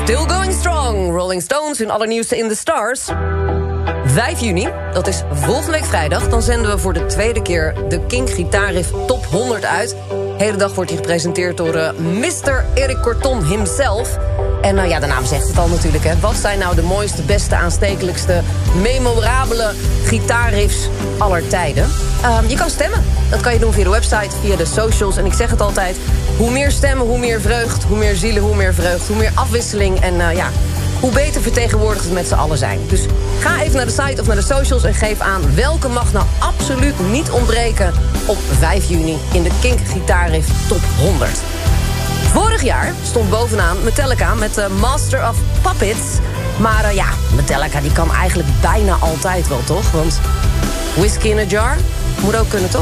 Still going strong. Rolling Stones, hun allernieuwste In The Stars. 5 juni, dat is volgende week vrijdag... dan zenden we voor de tweede keer de Kink Gitaarriff Top 100 uit. De hele dag wordt hij gepresenteerd door Mr. Eric Corton himself. En de naam zegt het al natuurlijk, hè. Wat zijn nou de mooiste, beste, aanstekelijkste... memorabele gitaarriffs aller tijden? Je kan stemmen. Dat kan je doen via de website, via de socials. En ik zeg het altijd, hoe meer stemmen, hoe meer vreugd... hoe meer zielen, hoe meer vreugd, hoe meer afwisseling... en hoe beter vertegenwoordigd het met z'n allen zijn. Dus ga even naar de site of naar de socials en geef aan... welke mag nou absoluut niet ontbreken op 5 juni... in de Kink Gitaarriff Top 100. Vorig jaar stond bovenaan Metallica met Master of Puppets. Maar Metallica die kan eigenlijk bijna altijd wel, toch? Want Whiskey in a Jar moet ook kunnen, toch?